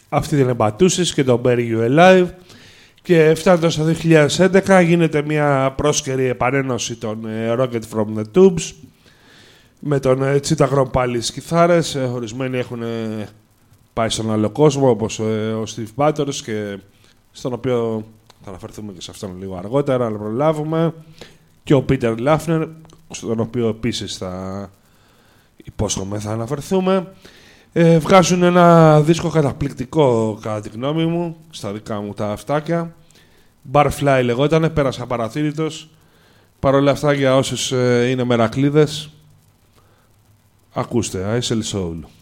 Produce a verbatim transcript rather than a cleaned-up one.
Αυτοί δεν εμπατούσες και το Bury You Alive. Και φτάνοντας το δύο χιλιάδες έντεκα γίνεται μια πρόσκαιρη επανένωση των Rocket from the Tubes με τον Cheetah Grom πάλι στις κιθάρες. Ορισμένοι έχουν πάει στον άλλο κόσμο, όπως ο Steve Butters, και στον οποίο θα αναφερθούμε και σε αυτόν λίγο αργότερα, αλλά προλάβουμε. Και ο Peter Lafner, στον οποίο επίσης θα υπόσχομαι θα αναφερθούμε. Ε, βγάζουν ένα δίσκο καταπληκτικό, κατά τη γνώμη μου, στα δικά μου τα αυτάκια. Barfly λεγότανε, πέρασα παραθύρητος. Παρ' όλα αυτά, για όσους ε, είναι μερακλείδες, ακούστε, I Sell Soul.